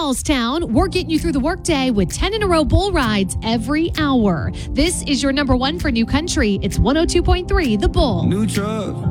Charlestown. We're getting you through the workday with 10 in a row bull rides every hour. This is your number one for New Country. It's 102.3 The Bull. New truck.